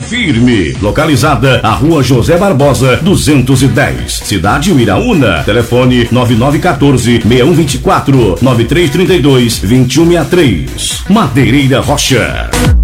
firme. Localizada à Rua José Barbosa, 210, Cidade Uiraúna. Telefone 9914-6124, 9332-2163. Madeireira Rocha.